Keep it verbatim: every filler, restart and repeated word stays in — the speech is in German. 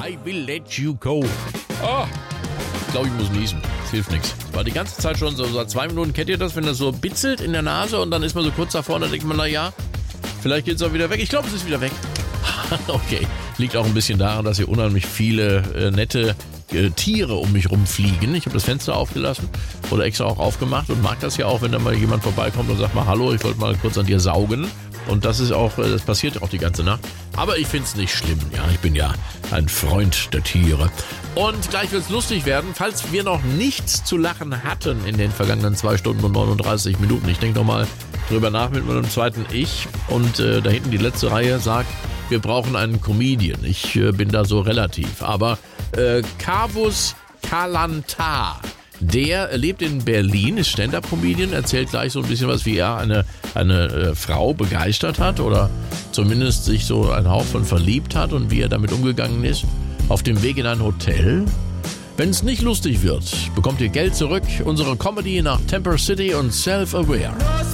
I will let you go. Oh, ich glaube, ich muss niesen. Das hilft nichts. War die ganze Zeit schon so seit zwei Minuten. Kennt ihr das, wenn das so bitzelt in der Nase und dann ist man so kurz davor und dann denkt man, na ja, vielleicht geht es auch wieder weg. Ich glaube, es ist wieder weg. Okay, liegt auch ein bisschen daran, dass hier unheimlich viele äh, nette äh, Tiere um mich rumfliegen. Ich habe das Fenster aufgelassen oder extra auch aufgemacht und mag das ja auch, wenn da mal jemand vorbeikommt und sagt mal, hallo, ich wollte mal kurz an dir saugen. Und das ist auch, das passiert auch die ganze Nacht. Aber ich finde es nicht schlimm, ja. Ich bin ja ein Freund der Tiere. Und gleich wird es lustig werden, falls wir noch nichts zu lachen hatten in den vergangenen zwei Stunden und neununddreißig Minuten. Ich denke nochmal drüber nach mit meinem zweiten Ich. Und äh, da hinten die letzte Reihe sagt, wir brauchen einen Comedian. Ich äh, bin da so relativ. Aber äh, Kavus Kalanta, der lebt in Berlin, ist Stand-Up-Comedian, erzählt gleich so ein bisschen was, wie er eine, eine äh, Frau begeistert hat oder zumindest sich so einen Hauch von verliebt hat und wie er damit umgegangen ist. Auf dem Weg in ein Hotel. Wenn es nicht lustig wird, bekommt ihr Geld zurück. Unsere Comedy nach Temper City und Self-Aware.